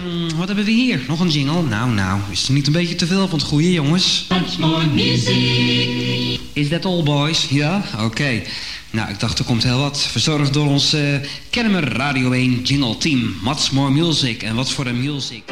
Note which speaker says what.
Speaker 1: Wat hebben we hier? Nog een jingle? Nou, is er niet een beetje te veel van het goede, jongens?
Speaker 2: Much more music.
Speaker 1: Is that all, boys? Ja? Oké. Nou, ik dacht er komt heel wat. Verzorgd door ons Kennemer Radio 1 jingle team. Much more music. En wat voor een music.